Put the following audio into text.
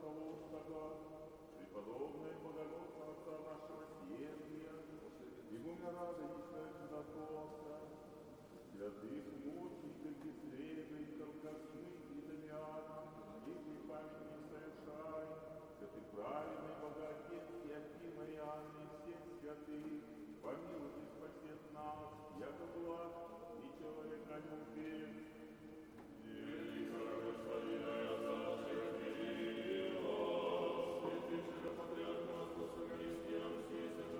Соколовского, преподобная Богородного Отца нашего Сергия, и умиравшего Чудотворца, святых мучеников Ефрема и Толкашны и Дамиана, их память не совершай, святых праведный Богоотец Иоаким, Марианны и всех святых, помилуй и спаси нас, яко благ и человека не